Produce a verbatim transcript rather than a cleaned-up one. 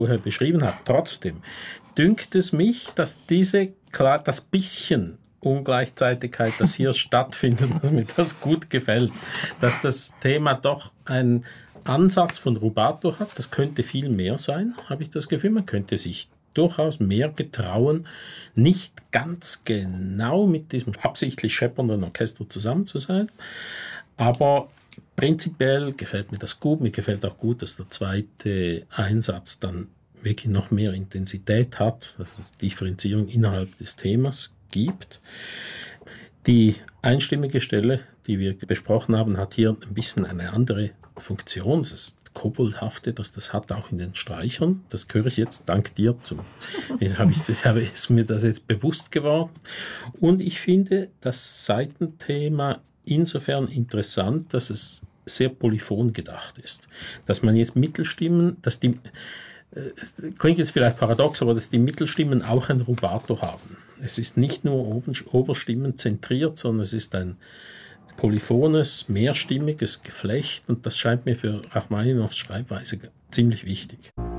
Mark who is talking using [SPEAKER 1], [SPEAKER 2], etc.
[SPEAKER 1] vorher beschrieben habe. Trotzdem dünkt es mich, dass diese, klar, das bisschen Ungleichzeitigkeit, das hier stattfindet, dass mir das gut gefällt, dass das Thema doch einen Ansatz von Rubato hat. Das könnte viel mehr sein, habe ich das Gefühl. Man könnte sich durchaus mehr getrauen, nicht ganz genau mit diesem absichtlich scheppernden Orchester zusammen zu sein. Aber prinzipiell gefällt mir das gut. Mir gefällt auch gut, dass der zweite Einsatz dann wirklich noch mehr Intensität hat, dass es Differenzierung innerhalb des Themas gibt. Die einstimmige Stelle, die wir besprochen haben, hat hier ein bisschen eine andere Funktion. Das ist Koboldhafte, dass das hat auch in den Streichern. Das höre ich jetzt dank dir zum. Jetzt habe ich, das habe, ist mir das jetzt bewusst geworden. Und ich finde das Saitenthema insofern interessant, dass es sehr polyphon gedacht ist. Dass man jetzt Mittelstimmen, dass die, äh, klingt jetzt vielleicht paradox, aber dass die Mittelstimmen auch ein Rubato haben. Es ist nicht nur Ober- Oberstimmen zentriert, sondern es ist ein polyphones, mehrstimmiges Geflecht und das scheint mir für Rachmaninows Schreibweise ziemlich wichtig.